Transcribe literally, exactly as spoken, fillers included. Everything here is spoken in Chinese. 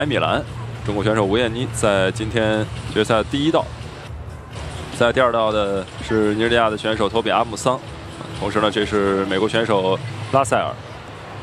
埃米兰，中国选手吴艳妮在今天决赛第一道，在第二道的是尼日利亚的选手托比阿姆桑，同时呢，这是美国选手拉塞尔。